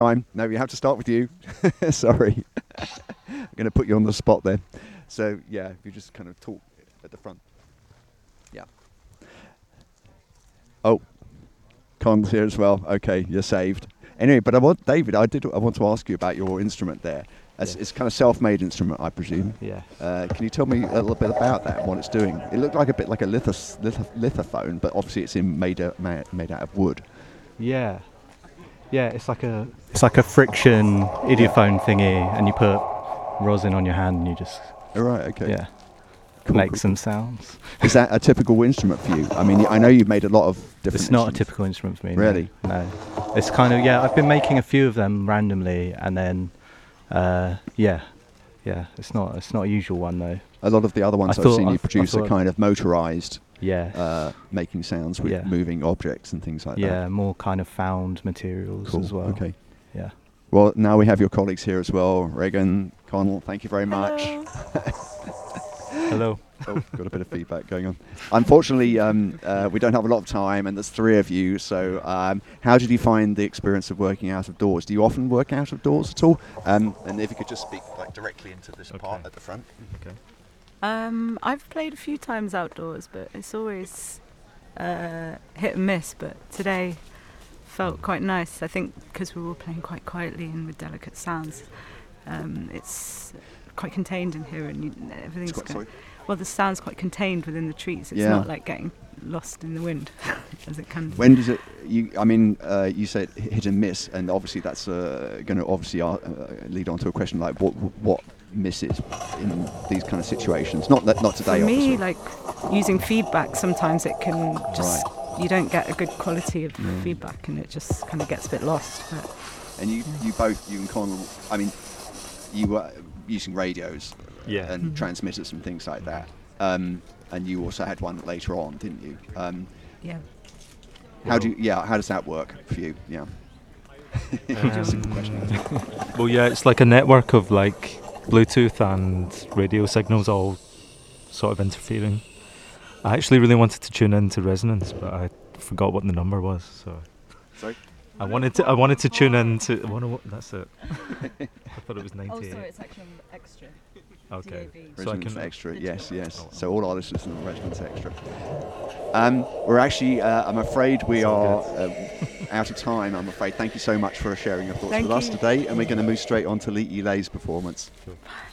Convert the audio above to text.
Time. No, we have to start with you. Sorry. I'm going to put you on the spot then. So, yeah, if you just kind of talk at the front. Yeah. Oh, Con's here as well. Okay, you're saved. Anyway, but I want to ask you about your instrument there. It's kind of self-made instrument, I presume. Yeah. Can you tell me a little bit about that and what it's doing? It looked like a bit like a lithophone, but obviously it's made out of wood. Yeah. Yeah, it's like a friction idiophone thingy, and you put rosin on your hand and you just Okay. Cool, make some sounds. Is that a typical instrument for you? I mean, I know you've made a lot of different. It's not a typical instrument for me. Really? No. It's kind of I've been making a few of them randomly, and then It's not a usual one though. A lot of the other ones I've seen you produce are kind of motorized. Yeah. Making sounds with moving objects and things like that. Yeah, more kind of found materials as well. Okay. Yeah. Well, now we have your colleagues here as well. Regan, Connell, thank you very much. Hello. Oh, got a bit of feedback going on. Unfortunately, we don't have a lot of time, and there's three of you. So, how did you find the experience of working out of doors? Do you often work out of doors at all? And if you could just speak directly into this part at the front. Okay. I've played a few times outdoors, but it's always hit and miss. But today felt quite nice. I think because we were all playing quite quietly and with delicate sounds. It's quite contained in here, and everything's good. Well, the sound's quite contained within the trees. It's not like getting lost in the wind, as it can be. When does it? You said hit and miss, and obviously that's going to lead on to a question like what misses in these kind of situations. Not today. For me, obviously. like using feedback, sometimes it can just you don't get a good quality of feedback, and it just kind of gets a bit lost. But and you and Connell, I mean, you were using radios and transmitters and things like that. And you also had one later on, didn't you? Yeah. How does that work for you? Yeah. Simple question. Well, it's like a network of like Bluetooth and radio signals all sort of interfering. I actually really wanted to tune into resonance, but I forgot what the number was. So. Sorry. I wanted to tune into. That's it. I thought it was 98. Oh, sorry, it's actually extra. Okay. Resonance Extra, yes. So all our listeners are Resonance Extra. We're actually, I'm afraid we are out of time, I'm afraid. Thank you so much for sharing your thoughts with us today, and we're going to move straight on to Lee Elay's performance. Sure.